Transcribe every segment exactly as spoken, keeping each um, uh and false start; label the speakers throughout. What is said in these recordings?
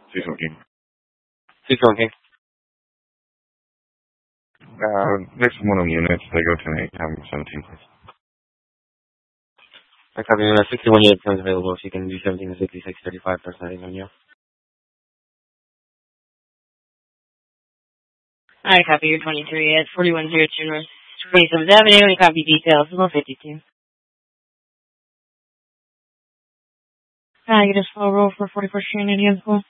Speaker 1: six one King.
Speaker 2: six one King.
Speaker 1: Uh, next one of units, they go to eight, have seventeen, please.
Speaker 2: I copy unit sixty-one units comes available, so you can do seventeen to sixty-six, thirty-five percent on you.
Speaker 3: I copy your twenty-three at forty-one oh two North twenty-seventh Avenue, and copy details, level fifty-two. I get a slow roll for forty-first Street, Indian School.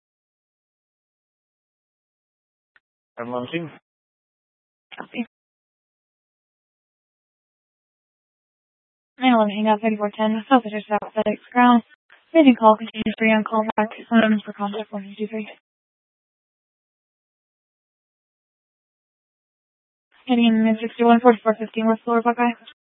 Speaker 2: I'm launching.
Speaker 3: Copy. nine eleven, hang out, thirty-four ten, South Center South FedEx Ground. Vision call, continues free on call back, um, for contact one two three. Heading in sixty-one forty-four fifteen West Lower Buckeye.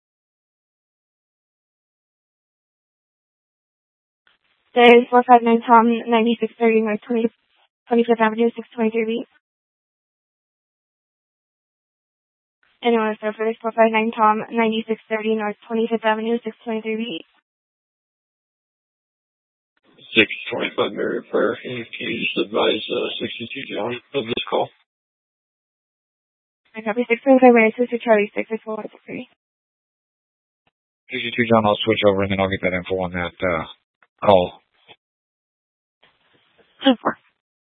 Speaker 3: There's four five nine Tom, ninety-six thirty North twenty-fifth Avenue, six twenty-three B. Anyone for this four five nine Tom, ninety-six thirty North twenty-fifth Avenue, six twenty-three B.
Speaker 4: six twenty-five Mary Prayer. Can you just advise uh, sixty-two John of this call?
Speaker 3: I copy six twenty-five Mary, Sister Charlie, six six four one six three.
Speaker 1: sixty-two John, I'll switch over and then I'll get that info on that uh, call.
Speaker 3: Super.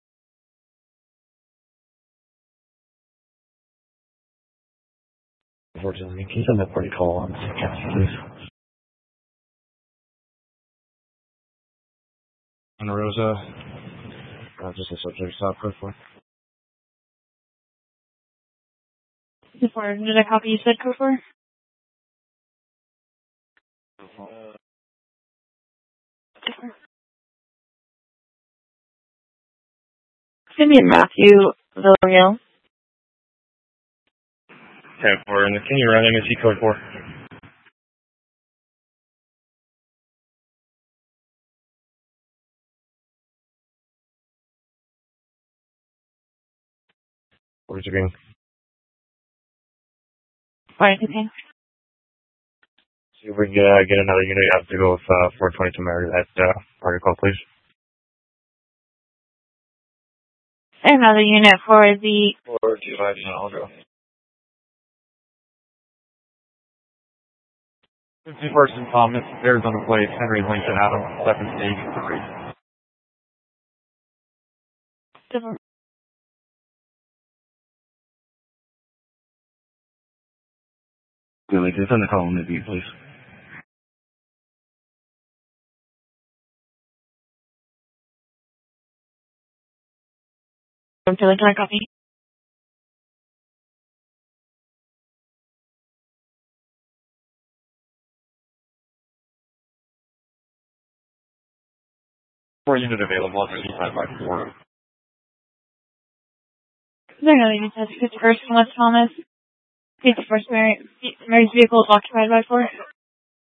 Speaker 2: Unfortunately, can you send that party call on please?
Speaker 1: Ana Rosa.
Speaker 2: Uh, just a subject stop, code four.
Speaker 3: Before, did I copy you said code four? Simeon Matthew Villarreal.
Speaker 1: ten four, and can you run M S C code four? Where's it being?
Speaker 3: Why is it paying?
Speaker 1: See if we can uh, get another unit. You have to go with uh, four twenty-two Mary. That uh, party call, please.
Speaker 3: Another unit for the
Speaker 4: four two five, I'll go.
Speaker 1: fifty-first and Thomas, Arizona Place, Henry Lincoln, Adam, second stage, three.
Speaker 3: different.
Speaker 1: Really, just send the call on the beat, please.
Speaker 3: Until I try copy.
Speaker 1: Four unit available, fifty-five by four.
Speaker 3: There another unit says fifty-first and West Thomas. fifty-first Mary, Mary's vehicle is occupied by four.